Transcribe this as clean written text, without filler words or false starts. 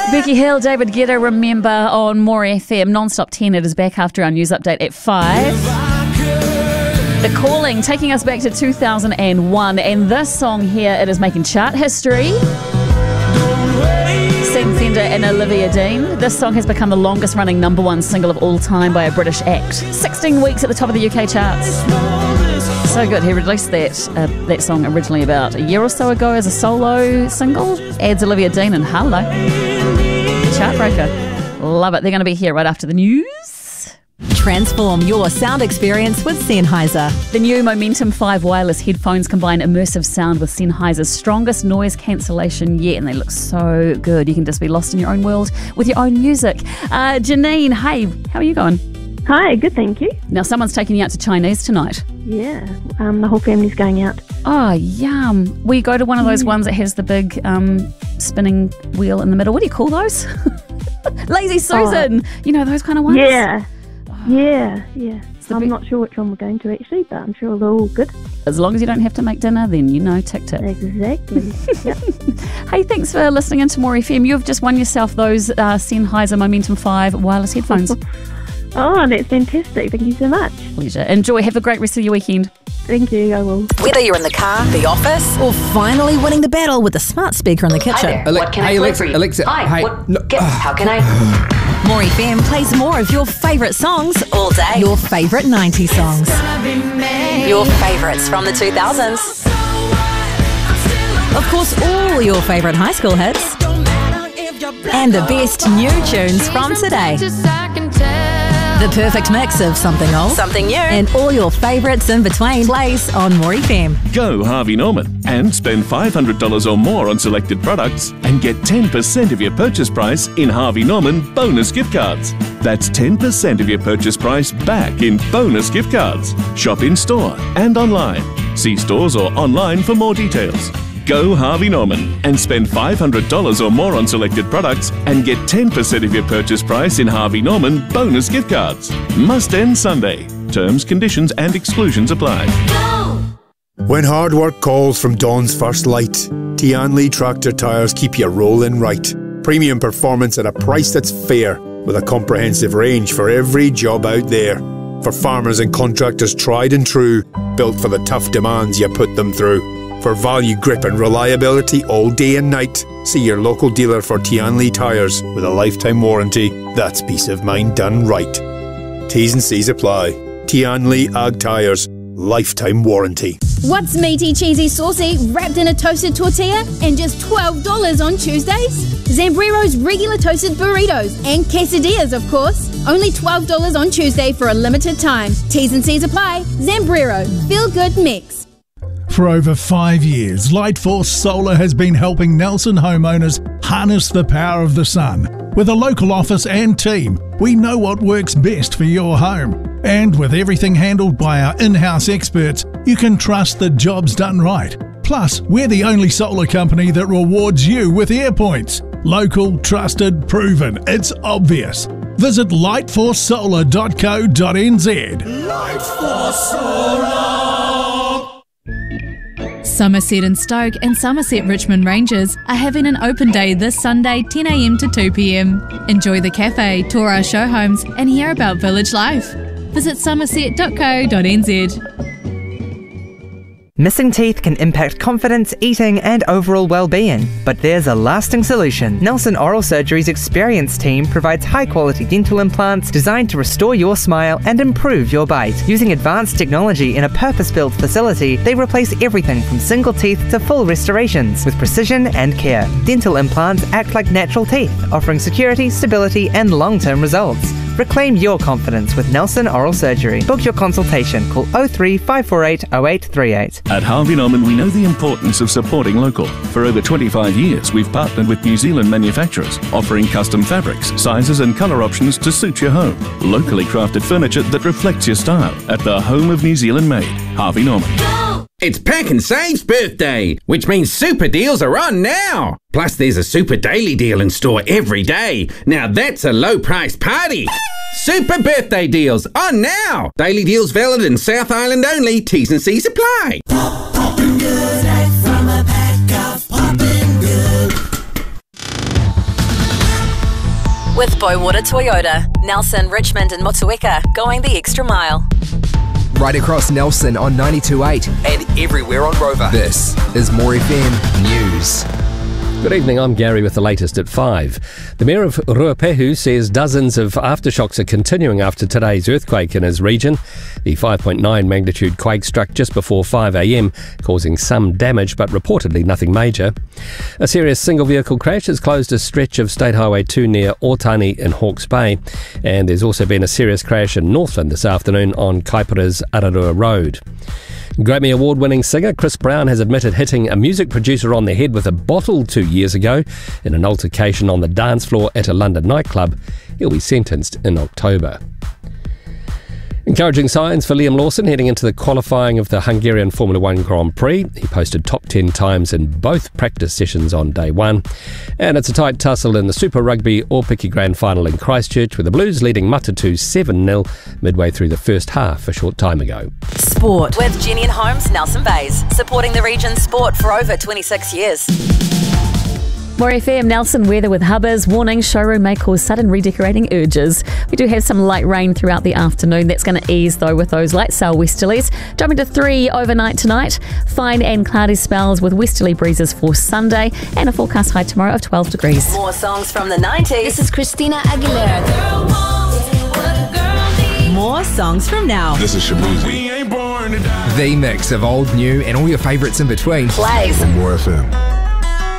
Becky Hill, David Guetta, Remember on More FM. Non-stop 10, it is back after our news update at 5. The Calling, taking us back to 2001. And this song here, it is making chart history. Sam Fender and Olivia Dean. This song has become the longest running number one single of all time by a British act. 16 weeks at the top of the UK charts. So good. He released that song originally about a year or so ago as a solo single. Adds Olivia Dean and hello. Chartbreaker. Love it. They're going to be here right after the news. Transform your sound experience with Sennheiser. The new Momentum 5 wireless headphones combine immersive sound with Sennheiser's strongest noise cancellation yet, and they look so good. You can just be lost in your own world with your own music. Janine, hey, how are you going? Hi, good, thank you. Now, someone's taking you out to Chinese tonight. Yeah, the whole family's going out. Oh, yum. We go to one of those ones that has the big spinning wheel in the middle. What do you call those? Lazy Susan. You know, those kind of ones? Yeah. Yeah. I'm not sure which one we're going to actually, but I'm sure they're all good. As long as you don't have to make dinner, then you know, tick-tick. Exactly. Yep. Hey, thanks for listening into More FM. You've just won yourself those Sennheiser Momentum 5 wireless headphones. Oh, that's fantastic. Thank you so much. Pleasure. Enjoy. Have a great rest of your weekend. Thank you, I will. Whether you're in the car, the office, or finally winning the battle with the smart speaker in the kitchen. Hi there. What can I play for you? Alexa. Hi. Hey. How can I? More FM plays more of your favourite songs all day. Your favourite 90s songs. Your favourites from the 2000s. Of course, all your favourite high school hits. And the best new tunes from today. The perfect mix of something old, something new, and all your favourites in between plays on More FM. Go Harvey Norman and spend $500 or more on selected products and get 10% of your purchase price in Harvey Norman bonus gift cards. That's 10% of your purchase price back in bonus gift cards. Shop in store and online. See stores or online for more details. Go Harvey Norman and spend $500 or more on selected products and get 10% of your purchase price in Harvey Norman bonus gift cards. Must end Sunday. Terms, conditions and exclusions apply. When hard work calls from dawn's first light, Tian Lee tractor tyres keep you rolling right. Premium performance at a price that's fair, with a comprehensive range for every job out there. For farmers and contractors tried and true, built for the tough demands you put them through. For value, grip and reliability all day and night, see your local dealer for Tian Lee tyres with a lifetime warranty. That's peace of mind done right. T's and C's apply. Tian Lee Ag Tyres, lifetime warranty. What's meaty, cheesy, saucy, wrapped in a toasted tortilla and just $12 on Tuesdays? Zambrero's regular toasted burritos and quesadillas, of course. Only $12 on Tuesday for a limited time. T's and C's apply. Zambrero, feel good mix. For over 5 years, Lightforce Solar has been helping Nelson homeowners harness the power of the sun. With a local office and team, we know what works best for your home. And with everything handled by our in-house experts, you can trust the job's done right. Plus, we're the only solar company that rewards you with AirPoints. Local, trusted, proven. It's obvious. Visit lightforcesolar.co.nz. Lightforce Solar. Somerset and Stoke and Somerset Richmond Rangers are having an open day this Sunday 10 a.m. to 2 p.m. Enjoy the cafe, tour our show homes and hear about village life. Visit somerset.co.nz. Missing teeth can impact confidence, eating and overall well-being, but there's a lasting solution. Nelson Oral Surgery's experienced team provides high-quality dental implants designed to restore your smile and improve your bite. Using advanced technology in a purpose-built facility, they replace everything from single teeth to full restorations with precision and care. Dental implants act like natural teeth, offering security, stability and long-term results. Reclaim your confidence with Nelson Oral Surgery. Book your consultation. Call 03 548 0838. At Harvey Norman, we know the importance of supporting local. For over 25 years, we've partnered with New Zealand manufacturers, offering custom fabrics, sizes and colour options to suit your home. Locally crafted furniture that reflects your style. At the home of New Zealand made, Harvey Norman. It's Pack and Save's birthday, which means super deals are on now. Plus, there's a super daily deal in store every day. Now that's a low price party. Super birthday deals on now. Daily deals valid in South Island only. T's and C's apply. Poppin' good from a pack of Poppin' Good. With Bowater Toyota, Nelson, Richmond and Motueka going the extra mile. Right across Nelson on 92.8 and everywhere on Rover. This is More FM News. Good evening, I'm Gary with the latest at 5. The Mayor of Ruapehu says dozens of aftershocks are continuing after today's earthquake in his region. The 5.9 magnitude quake struck just before 5 a.m, causing some damage but reportedly nothing major. A serious single vehicle crash has closed a stretch of State Highway 2 near Otani in Hawke's Bay, and there's also been a serious crash in Northland this afternoon on Kaipara's Ararua Road. Grammy Award-winning singer Chris Brown has admitted hitting a music producer on the head with a bottle 2 years ago in an altercation on the dance floor at a London nightclub. He'll be sentenced in October. Encouraging signs for Liam Lawson heading into the qualifying of the Hungarian Formula 1 Grand Prix. He posted top 10 times in both practice sessions on day one. And it's a tight tussle in the Super Rugby All-Piki Grand Final in Christchurch, with the Blues leading Matatu 7-0 midway through the first half a short time ago. Sport with Jenny and Holmes, Nelson Bays, supporting the region's sport for over 26 years. More FM, Nelson weather with Hubbers. Warning, showroom may cause sudden redecorating urges. We do have some light rain throughout the afternoon. That's going to ease though with those light southwesterlies. Dropping to 3 overnight tonight. Fine and cloudy spells with westerly breezes for Sunday. And a forecast high tomorrow of 12 degrees. More songs from the 90s. This is Christina Aguilera. More songs from now. This is Shabuzi. The mix of old, new and all your favourites in between. Plays More FM.